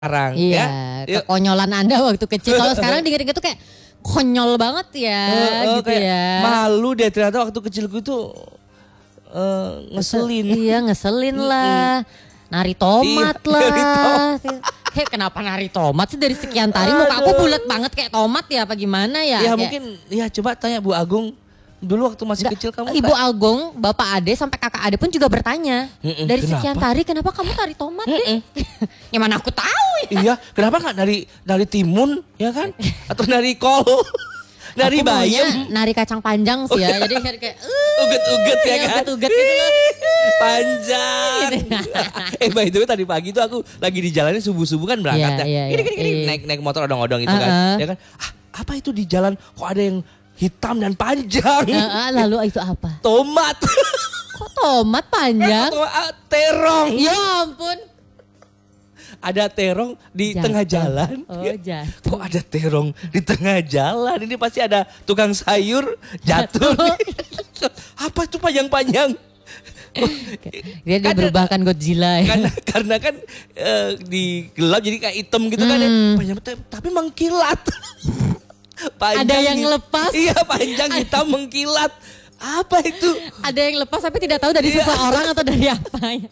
sekarang Iya, ya. kekonyolan Anda waktu kecil. Kalau sekarang denger-denger tuh kayak konyol banget ya gitu kayak ya. Malu deh ternyata waktu kecilku itu ngeselin. Iya ngeselin lah. Nari tomat Iya, lah. nari tomat. Kayak kenapa nari tomat sih dari sekian tari muka aku bulat banget kayak tomat ya apa gimana ya? Ya Kayak, mungkin ya coba tanya Bu Agung. Dulu waktu masih kecil kamu Ibu Agung, Bapak Ade sampai Kakak Ade pun juga bertanya. Dari sekian kenapa? tari kenapa kamu tari tomat deh? Ya mana aku tahu ya. Iya, kenapa nggak nari timun ya kan? Atau nari kol? Nari Aku maunya bayam? nari kacang panjang sih ya. Jadi kayak Uget-uget ya kan? Uget-uget gitu loh. Panjang. By the way tadi pagi tuh aku lagi di jalan subuh-subuh kan berangkat Iya, ya. iya, iya. Naik motor odong-odong itu kan. Ya kan? Apa itu di jalan kok ada yang hitam dan panjang? Lalu itu apa? Tomat. Kok tomat panjang? Terong. Ya ampun. Ada terong di Jatuh. tengah jalan. Oh, Ya. jatuh. Kok ada terong di tengah jalan? Ini pasti ada tukang sayur jatuh. Apa itu panjang-panjang? Dia berubahkan Godzilla ya. Karena kan di gelap jadi kayak hitam gitu kan ya. Panjang, tapi mengkilat. Panjang, Ada yang lepas. Iya panjang hitam mengkilat. Apa itu? Ada yang lepas tapi tidak tahu dari seseorang atau dari apa ya.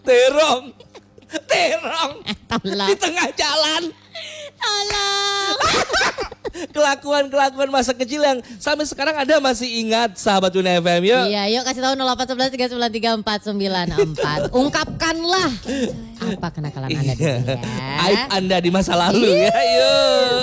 Terong Tolong. di tengah jalan. Tolong. Kelakuan masa kecil yang sampai sekarang ada masih ingat sahabat Una FM yuk. Iya yuk kasih tahu 0811 393 494. Ungkapkanlah apa kenakalan Anda dulu ya. Aib Anda di masa lalu ya yuk.